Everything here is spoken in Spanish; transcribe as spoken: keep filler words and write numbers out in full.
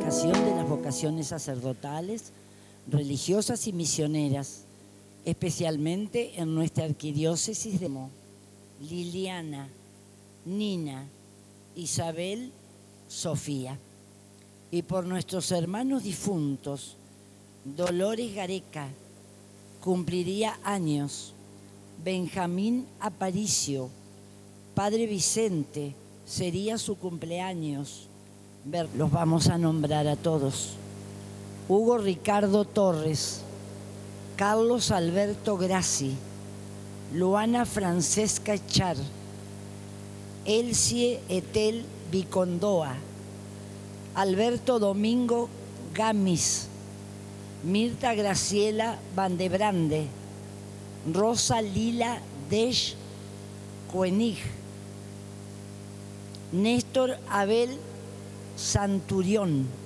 fijación de las vocaciones sacerdotales, religiosas y misioneras, especialmente en nuestra arquidiócesis de Mo, Liliana, Nina, Isabel, Sofía. Y por nuestros hermanos difuntos, Dolores Gareca, cumpliría años, Benjamín Aparicio, Padre Vicente, sería su cumpleaños. Los vamos a nombrar a todos. Hugo Ricardo Torres, Carlos Alberto Grassi, Luana Francesca Echar, Elsie Etel Vicondoa, Alberto Domingo Gamis, Mirta Graciela Vandebrande, Rosa Lila Desch Koenig, Néstor Abel Santurión,